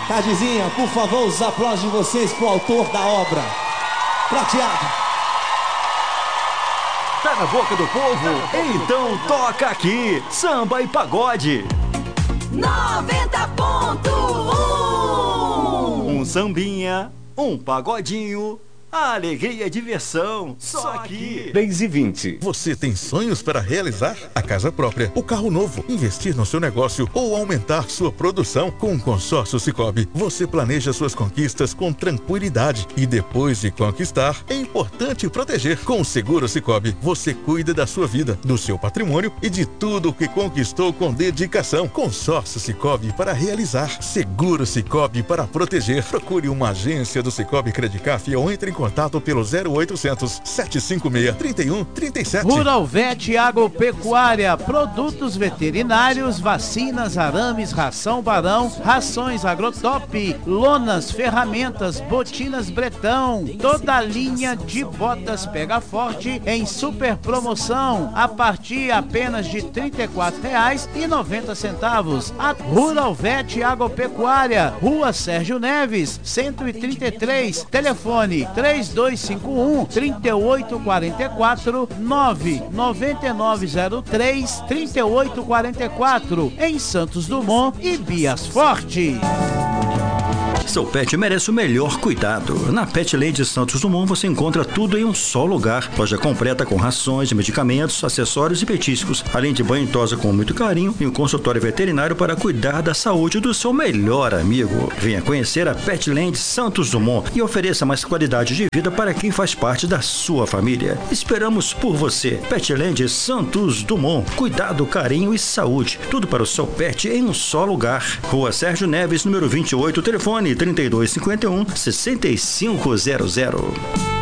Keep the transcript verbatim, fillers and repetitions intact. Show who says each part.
Speaker 1: Cadizinha, por favor, os aplausos de vocês pro autor da obra. Prateado.
Speaker 2: Tá na boca do povo? Então toca aqui, samba e pagode.
Speaker 3: noventa ponto um.
Speaker 2: Um sambinha, um pagodinho, alegria e diversão, só aqui.
Speaker 4: dez e vinte.
Speaker 5: Você tem sonhos para realizar? A casa própria, o carro novo, investir no seu negócio ou aumentar sua produção? Com o Consórcio Sicoob, você planeja suas conquistas com tranquilidade e depois de conquistar, é importante proteger. Com o Seguro Sicoob, você cuida da sua vida, do seu patrimônio e de tudo o que conquistou com dedicação. Consórcio Sicoob para realizar, Seguro Sicoob para proteger. Procure uma agência do Sicoob Credicaf ou entre em contato pelo zero oitocentos, sete cinco seis, três um três sete.
Speaker 6: Rural Vet Agropecuária, produtos veterinários, vacinas, arames, ração Barão, rações Agrotop, lonas, ferramentas, botinas Bretão, toda a linha de botas Pega Forte em super promoção, a partir apenas de trinta e quatro reais e noventa centavos. A Rural Vet Agropecuária, Rua Sérgio Neves, cento e trinta e três, telefone três dois cinco um, três oito quatro quatro, nove nove nove zero três, três oito quatro quatro, em Santos Dumont e Bias Forte.
Speaker 2: Seu pet merece o melhor cuidado. Na Petland Santos Dumont você encontra tudo em um só lugar. Loja completa com rações, medicamentos, acessórios e petiscos, além de banho e tosa com muito carinho e um consultório veterinário para cuidar da saúde do seu melhor amigo. Venha conhecer a Petland Santos Dumont e ofereça mais qualidade de vida para quem faz parte da sua família. Esperamos por você. Petland Santos Dumont. Cuidado, carinho e saúde. Tudo para o seu pet em um só lugar. Rua Sérgio Neves, número vinte e oito, telefone trinta e dois cinquenta e um, sessenta e cinco zero zero.